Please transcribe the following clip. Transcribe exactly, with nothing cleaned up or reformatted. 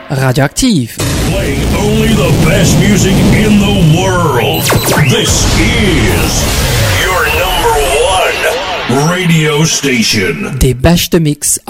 Radioaktiv. Playing only the best music in the world. This is your number one radio station. De beste Mix